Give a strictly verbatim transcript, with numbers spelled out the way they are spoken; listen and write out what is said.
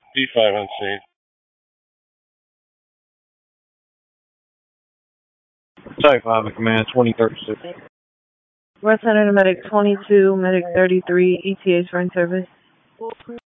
D five on scene. Type five in command, twenty thirty-six. West Center to Medic twenty-two, Medic thirty-three, E T A's for in service.